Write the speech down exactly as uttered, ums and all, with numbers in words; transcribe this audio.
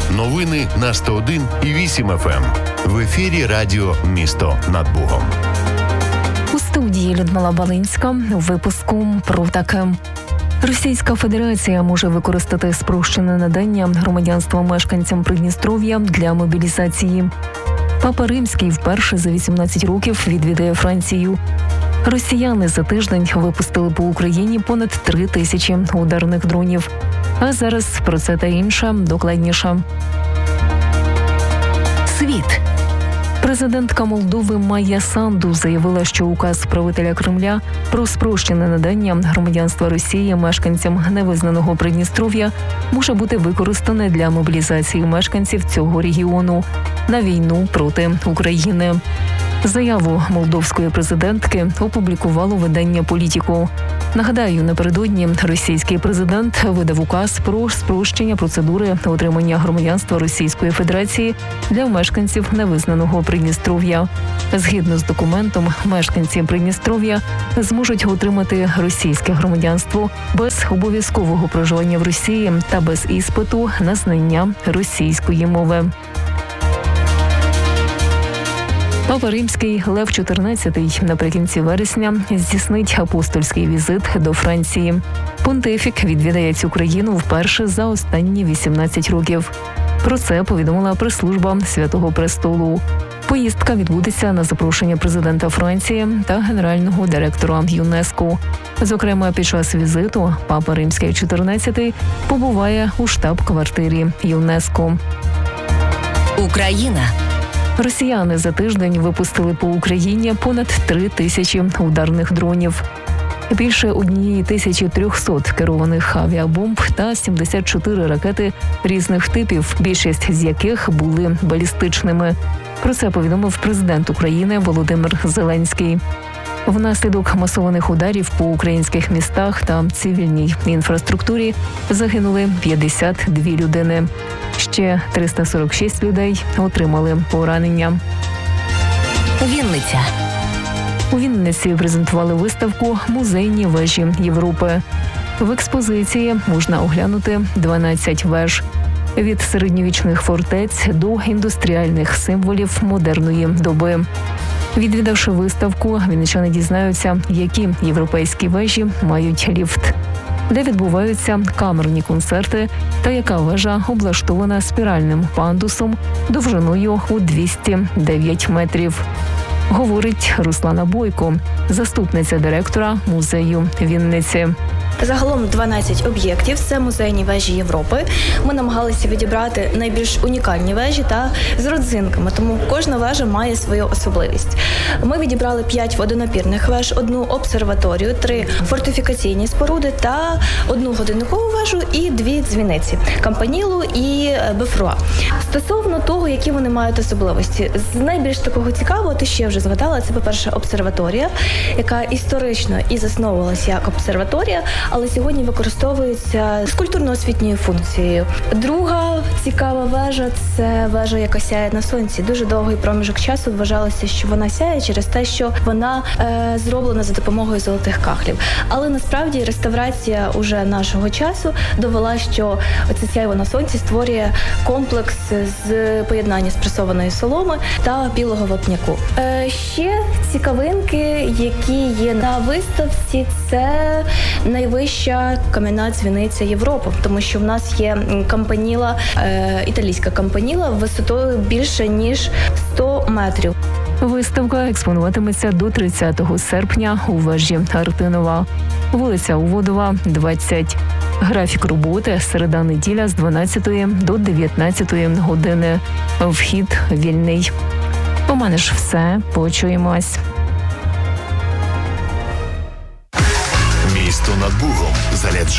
Новини на сто один і вісім еф ем. В ефірі радіо «Місто над Богом». У студії Людмила Балинська. У випуску про таке. Російська Федерація може використати спрощене надання громадянства мешканцям Придністров'я для мобілізації. Папа Римський вперше за вісімнадцять років відвідає Францію. Росіяни за тиждень випустили по Україні понад три тисячі ударних дронів. А зараз про це та інше докладніше. Світ. Президентка Молдови Майя Санду заявила, що указ правителя Кремля про спрощене надання громадянства Росії мешканцям невизнаного Придністров'я може бути використане для мобілізації мешканців цього регіону на війну проти України. Заяву молдовської президентки опублікувало видання «Політіко». Нагадаю, напередодні російський президент видав указ про спрощення процедури отримання громадянства Російської Федерації для мешканців невизнаного Придністров'я. Згідно з документом, мешканці Придністров'я зможуть отримати російське громадянство без обов'язкового проживання в Росії та без іспиту на знання російської мови. Папа Римський Лев чотирнадцятий наприкінці вересня здійснить апостольський візит до Франції. Понтифік відвідає цю країну вперше за останні вісімнадцять років. Про це повідомила прес-служба Святого Престолу. Поїздка відбудеться на запрошення президента Франції та генерального директора ЮНЕСКО. Зокрема, під час візиту Папа Римський чотирнадцятий побуває у штаб-квартирі ЮНЕСКО. Україна. Росіяни за тиждень випустили по Україні понад три тисячі ударних дронів. Більше однієї тисячі трьохсот керованих авіабомб та сімдесят чотири ракети різних типів, більшість з яких були балістичними. Про це повідомив президент України Володимир Зеленський. Внаслідок масованих ударів по українських містах та цивільній інфраструктурі загинули п'ятдесят дві людини. Ще триста сорок шість людей отримали поранення. Вінниця. У Вінниці презентували виставку «Музейні вежі Європи». В експозиції можна оглянути дванадцять веж. Від середньовічних фортець до індустріальних символів модерної доби. Відвідавши виставку, вінничани дізнаються, які європейські вежі мають ліфт, де відбуваються камерні концерти та яка вежа облаштована спіральним пандусом довжиною у двісті дев'ять метрів. Говорить Руслана Бойко, заступниця директора музею Вінниці. Загалом дванадцять об'єктів – це музейні вежі Європи. Ми намагалися відібрати найбільш унікальні вежі та з родзинками, тому кожна вежа має свою особливість. Ми відібрали п'ять водонапірних веж, одну обсерваторію, три фортифікаційні споруди та одну годинникову вежу і дві дзвіниці – Кампанілу і Бефруа. Стосовно того, які вони мають особливості, з найбільш такого цікавого, те, що я вже згадала, це, по-перше, обсерваторія, яка історично і засновувалася як обсерваторія, але сьогодні використовується з культурно-освітньою функцією. Друга цікава вежа – це вежа, яка сяє на сонці. Дуже довгий проміжок часу вважалося, що вона сяє через те, що вона е, зроблена за допомогою золотих кахлів. Але насправді реставрація уже нашого часу довела, що оце сяйво на сонці створює комплекс з поєднання спресованої соломи та білого вапняку. Е, ще цікавинки, які є на виставці, це найвища кам'яна дзвіниця Європи, тому що в нас є кампаніла, е, італійська кампаніла висотою більше ніж сто метрів. Виставка експонуватиметься до тридцятого серпня у вежі Артинова. Вулиця Уводова, двадцять. Графік роботи середа-неділя з дванадцятої до дев'ятнадцятої години. Вхід вільний. У мене ж все. Почуємось. Місто над Богом. Заряджай